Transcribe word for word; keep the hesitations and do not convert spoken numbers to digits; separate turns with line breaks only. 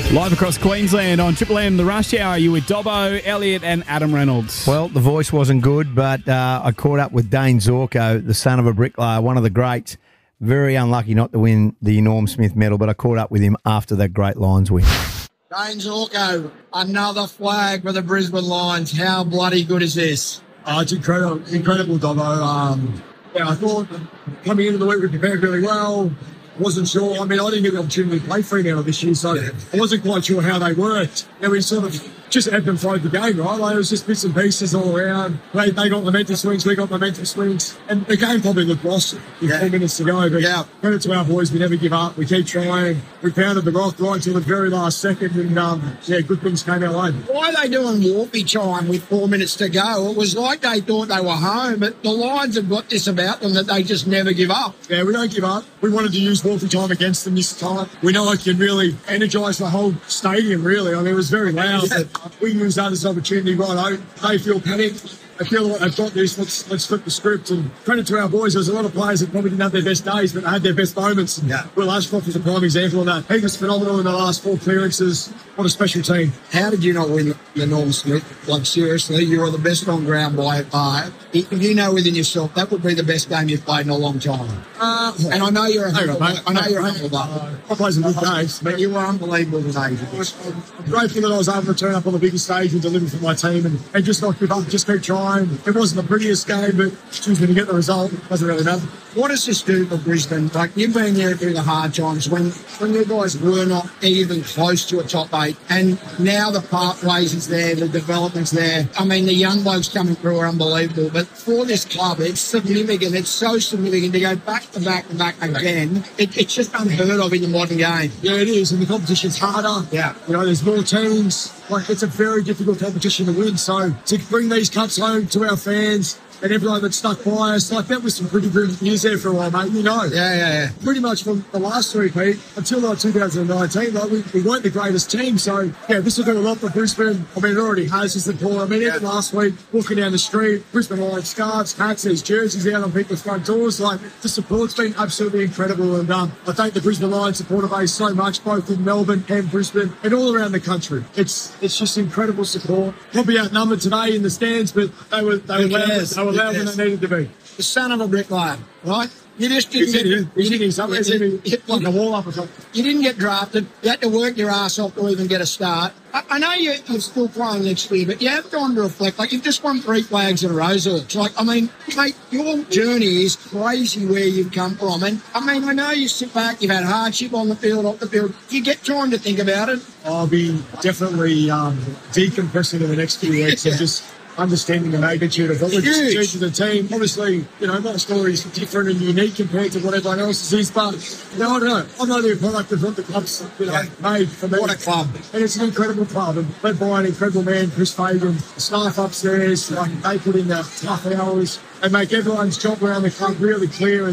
Live across Queensland on Triple M, The Rush Hour, you with Dobbo, Elliot and Adam Reynolds.
Well, the voice wasn't good, but uh, I caught up with Dane Zorko, the son of a bricklayer, one of the greats. Very unlucky not to win the Norm Smith medal, but I caught up with him after that great Lions win.
Dane Zorko, another flag for the Brisbane Lions. How bloody good is this?
Oh, it's incredible, incredible, Dobbo. Um, yeah, I thought coming into the week we prepared really well. Wasn't sure. I mean, I didn't get the opportunity to play Fremantle this year, so yeah. I wasn't quite sure how they worked. And we sort of just ebbed and flowed the game, right? Like, it was just bits and pieces all around. They, they got momentum swings, we got momentum swings. And the game probably looked lost with yeah. four minutes to go. But yeah. credit to our boys, we never give up. We keep trying. We pounded the rock right till the very last second, and um, yeah, good things came our way.
Why are they doing warpy time with four minutes to go? It was like they thought they were home, but the Lions have got this about them that they just never give up.
Yeah, we don't give up. We wanted to use warpy time against them this time. We know it can really energise the whole stadium, really. I mean, it was very loud, yeah. but we used that as an opportunity right out. They feel panicked. I feel like they've got this. Let's let's flip the script. And credit to our boys. There's a lot of players that probably didn't have their best days, but they had their best moments. And yeah. Will Ashcroft is a prime example of that. He was phenomenal in the last four clearances. What a special team.
How did you not win the Norm Smith? Like, seriously, you were the best on ground by far. If you know within yourself, that would be the best game you've played in a long time. Uh, and I know you're a humble,
mate.
I know you're a humble,
uh, I played some good games,
but you were unbelievable today.
I'm grateful that I was able to turn up on the biggest stage and deliver for my team, and, and just not give up, just keep trying. It wasn't the prettiest game, but choose when you get the result, doesn't really matter.
What does this do for Brisbane? Like, you've been there through the hard times when, when you guys were not even close to a top eight, and now the pathways is there, the development's there. I mean, the young blokes coming through are unbelievable, but for this club, it's significant. It's so significant to go back to back to back again. It, it's just unheard of in the modern game.
Yeah, it is, and the competition's harder.
Yeah.
You know, there's more teams. Like, it's a very difficult competition to win, so to bring these cups home to our fans and everyone that stuck by us, like, that was some pretty good news there for a while, mate, you know.
Yeah, yeah, yeah.
Pretty much from the last three, Pete, until like two thousand nineteen, like, we, we weren't the greatest team, so, yeah, this will do a lot for Brisbane. I mean, it already has, as the call. I mean, even last week, walking down the street, Brisbane Lions scarves, hats, there's jerseys out on people's front doors, like, the support's been absolutely incredible, and um, I thank the Brisbane Lions supporter base so much, both in Melbourne and Brisbane, and all around the country. It's it's just incredible support. Probably outnumbered today in the stands, but they were, they were loud, they were loud when they needed to be.
The son of a bricklayer, right? You just didn't
He's
get...
hitting, he's hitting something. He's hitting, hit like a wall up or something.
You didn't get drafted. You had to work your ass off to even get a start. I, I know you, you're still playing next year, but you have time to reflect. Like, you've just won three flags in a row, so it's like, I mean, mate, your journey is crazy where you've come from. And, I mean, I know you sit back, you've had hardship on the field, off the field. Do you get time to think about it?
I'll be definitely um, decompressing in the next few weeks and just understanding the magnitude of what we've achieved as a team. Obviously, you know, my story is different and unique compared to what everyone else's is, but, you know, I don't know. I'm not even a product of what the club's, you know, yeah. made for me.
What a club.
And it's an incredible club, and led by an incredible man, Chris Fagan, the staff upstairs, like, they put in the tough hours and make everyone's job around the club really clear.